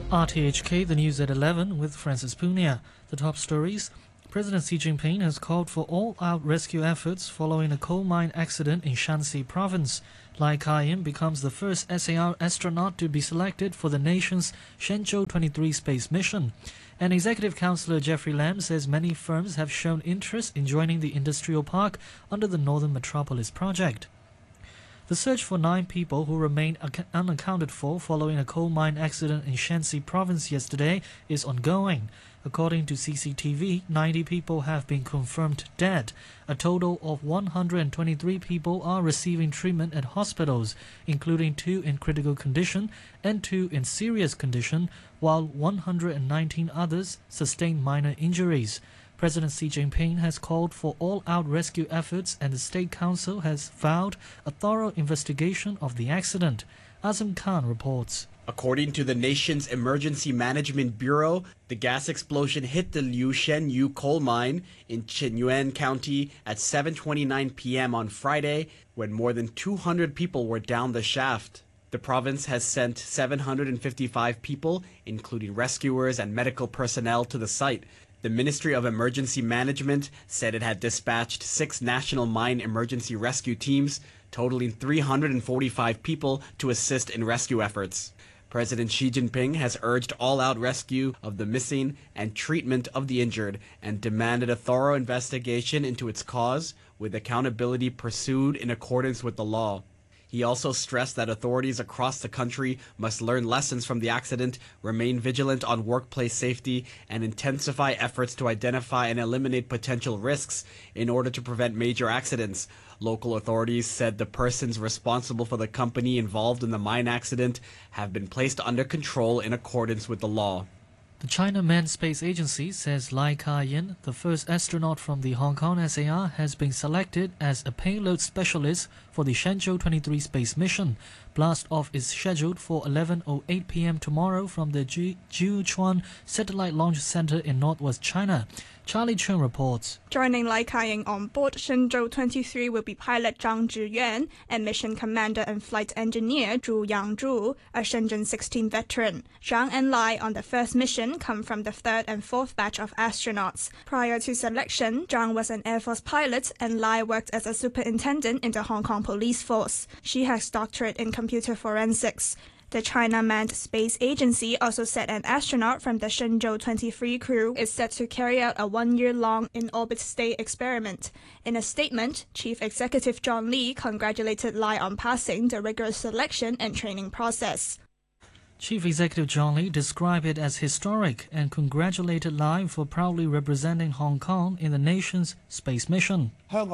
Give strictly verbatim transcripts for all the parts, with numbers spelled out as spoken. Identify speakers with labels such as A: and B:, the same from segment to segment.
A: R T H K, the news at eleven with Francis Punia. The top stories. President Xi Jinping has called for all-out rescue efforts following a coal mine accident in Shanxi province. Lai Ka-yin becomes the first S A R astronaut to be selected for the nation's Shenzhou twenty-three space mission. And Executive Councillor Jeffrey Lam says many firms have shown interest in joining the industrial park under the Northern Metropolis project. The search for nine people who remain unaccounted for following a coal mine accident in Shanxi province yesterday is ongoing. According to C C T V, ninety people have been confirmed dead. A total of one hundred twenty-three people are receiving treatment at hospitals, including two in critical condition and two in serious condition, while one hundred nineteen others sustained minor injuries. President Xi Jinping has called for all-out rescue efforts, and the State Council has vowed a thorough investigation of the accident. Azam Khan reports.
B: According to the nation's Emergency Management Bureau, the gas explosion hit the Liu Shenyu coal mine in Qinyuan County at seven twenty-nine p m on Friday, when more than two hundred people were down the shaft. The province has sent seven hundred fifty-five people, including rescuers and medical personnel, to the site. The Ministry of Emergency Management said it had dispatched six national mine emergency rescue teams, totaling three hundred forty-five people to assist in rescue efforts. President Xi Jinping has urged all-out rescue of the missing and treatment of the injured, and demanded a thorough investigation into its cause, with accountability pursued in accordance with the law. He also stressed that authorities across the country must learn lessons from the accident, remain vigilant on workplace safety, and intensify efforts to identify and eliminate potential risks in order to prevent major accidents. Local authorities said the persons responsible for the company involved in the mine accident have been placed under control in accordance with the law.
A: The China Manned Space Agency says Lai Ka-yin, the first astronaut from the Hong Kong S A R, has been selected as a payload specialist for the Shenzhou twenty-three space mission. Blast-off is scheduled for eleven oh eight p m tomorrow from the Jiuquan Satellite Launch Center in northwest China. Charlie Chung reports.
C: Joining Lai Ka-yin on board Shenzhou twenty-three will be pilot Zhang Zhiyuan and mission commander and flight engineer Zhu Yangzhu, a Shenzhen sixteen veteran. Zhang and Lai on the first mission come from the third and fourth batch of astronauts. Prior to selection, Zhang was an Air Force pilot and Lai worked as a superintendent in the Hong Kong Police Force. She has doctorate in computer forensics. The China Manned Space Agency also said an astronaut from the Shenzhou twenty-three crew is set to carry out a one-year-long in-orbit stay experiment. In a statement, Chief Executive John Lee congratulated Lai on passing the rigorous selection and training process.
A: Chief Executive John Lee described it as historic and congratulated Lai for proudly representing Hong Kong in the nation's space mission.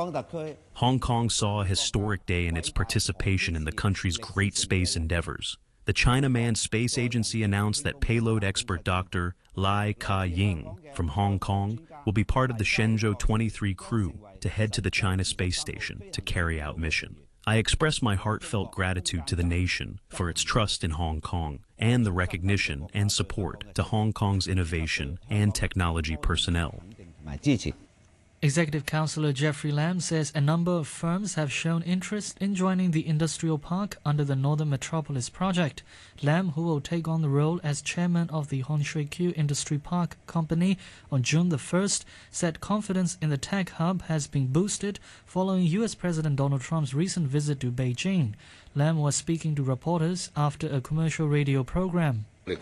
D: Hong Kong saw a historic day in its participation in the country's great space endeavors. The China Manned Space Agency announced that payload expert Doctor Lai Ka-yin from Hong Kong will be part of the Shenzhou twenty-three crew to head to the China space station to carry out mission. I express my heartfelt gratitude to the nation for its trust in Hong Kong and the recognition and support to Hong Kong's innovation and technology personnel.
A: Executive Councillor Jeffrey Lam says a number of firms have shown interest in joining the industrial park under the Northern Metropolis project. Lam, who will take on the role as chairman of the Hon Shui Kiu Industry Park Company on June the first, said confidence in the tech hub has been boosted following U S President Donald Trump's recent visit to Beijing. Lam was speaking to reporters after a commercial radio program.
E: We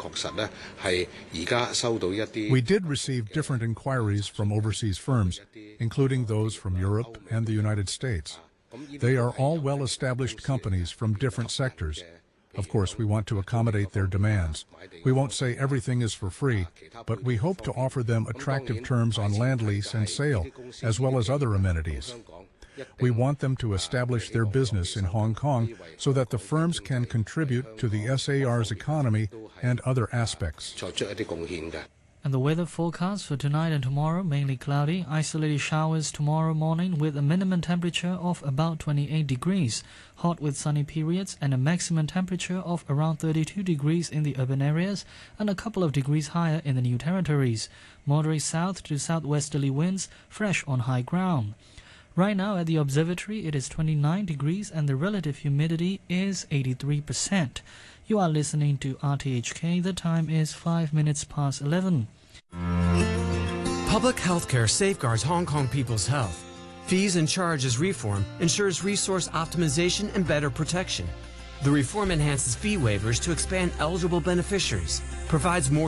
E: did receive different inquiries from overseas firms, including those from Europe and the United States. They are all well-established companies from different sectors. Of course, we want to accommodate their demands. We won't say everything is for free, but we hope to offer them attractive terms on land lease and sale, as well as other amenities. We want them to establish their business in Hong Kong so that the firms can contribute to the S A R's economy and other aspects.
A: And the weather forecast for tonight and tomorrow, mainly cloudy, isolated showers tomorrow morning with a minimum temperature of about twenty-eight degrees, hot with sunny periods and a maximum temperature of around thirty-two degrees in the urban areas and a couple of degrees higher in the New Territories. Moderate south to southwesterly winds, fresh on high ground. Right now at the observatory it is twenty-nine degrees and the relative humidity is eighty-three percent. You are listening to R T H K. The time is five minutes past eleven.
F: Public healthcare safeguards Hong Kong people's health. Fees and charges reform ensures resource optimization and better protection. The reform enhances fee waivers to expand eligible beneficiaries, provides more